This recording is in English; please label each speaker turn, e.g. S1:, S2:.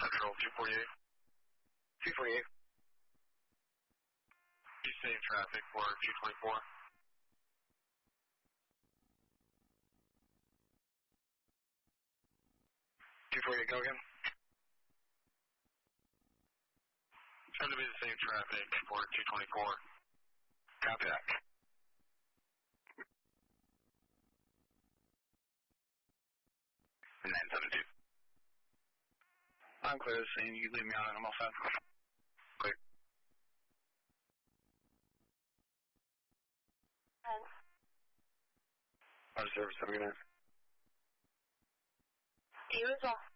S1: Central 248.
S2: 248.
S1: You save traffic for 224.
S2: 248, go again.
S1: It's going to be the same traffic for 224.
S2: Copy that. 972. I'm clear to the scene. You can leave me on it. I'm all set. Clear. Our service, have a good night.
S3: You as well.